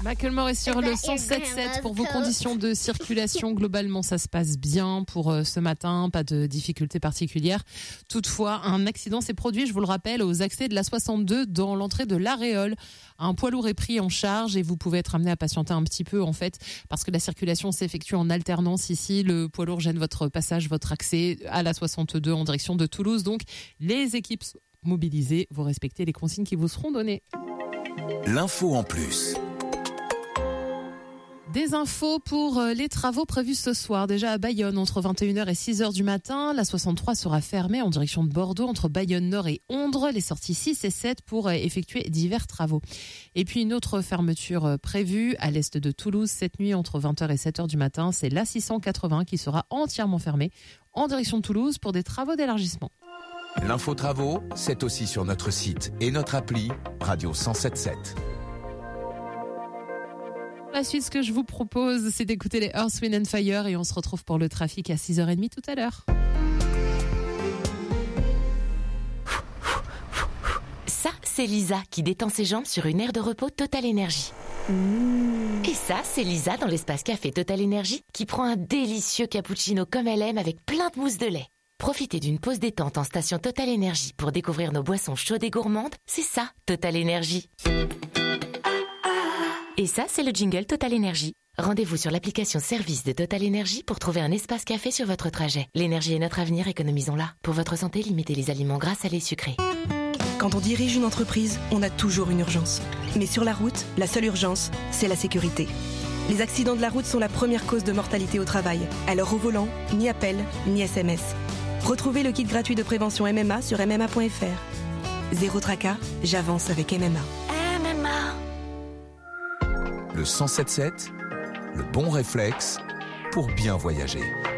Macklemore est sur le 107.7 pour vos conditions de circulation. Globalement, ça se passe bien pour ce matin, pas de difficultés particulières. Toutefois, un accident s'est produit, je vous le rappelle, aux accès de la 62 dans l'entrée de l'Aréole. Un poids lourd est pris en charge et vous pouvez être amené à patienter un petit peu en fait, parce que la circulation s'effectue en alternance ici. Le poids lourd gêne votre passage, votre accès à la 62 en direction de Toulouse. Donc, les équipes mobilisées, vous respectez les consignes qui vous seront données. L'info en plus. Des infos pour les travaux prévus ce soir. Déjà à Bayonne, entre 21h et 6h du matin, la 63 sera fermée en direction de Bordeaux, entre Bayonne Nord et Ondres, les sorties 6 et 7 pour effectuer divers travaux. Et puis une autre fermeture prévue à l'est de Toulouse, cette nuit entre 20h et 7h du matin, c'est l'A680 qui sera entièrement fermée en direction de Toulouse pour des travaux d'élargissement. L'info travaux, c'est aussi sur notre site et notre appli Radio 107.7. La suite, ce que je vous propose, c'est d'écouter les Earth, Wind & Fire et on se retrouve pour le trafic à 6h30 tout à l'heure. Ça, c'est Lisa qui détend ses jambes sur une aire de repos Total Energy. Et ça, c'est Lisa dans l'espace café Total Energy qui prend un délicieux cappuccino comme elle aime avec plein de mousse de lait. Profitez d'une pause détente en station Total Energy pour découvrir nos boissons chaudes et gourmandes. C'est ça, Total Energy. Et ça, c'est le jingle Total Energy. Rendez-vous sur l'application service de Total Energy pour trouver un espace café sur votre trajet. L'énergie est notre avenir, économisons-la. Pour votre santé, limitez les aliments gras, salés, sucrés. Quand on dirige une entreprise, on a toujours une urgence. Mais sur la route, la seule urgence, c'est la sécurité. Les accidents de la route sont la première cause de mortalité au travail. Alors au volant, ni appel, ni SMS. Retrouvez le kit gratuit de prévention MMA sur mma.fr. Zéro tracas, j'avance avec MMA. Le 107.7, le bon réflexe pour bien voyager.